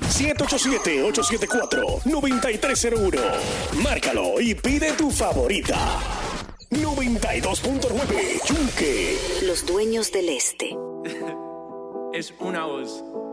787-874-9301. Márcalo y pide tu favorita. 92.9 Yunque. Los dueños del este. Es una voz.